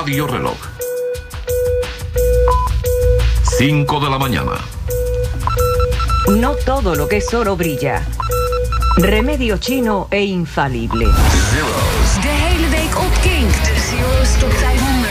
Radio Reloj. 5 de la mañana. No todo lo que es oro brilla. Remedio chino e infalible. De hele week op Kink. De Zero's Top 500.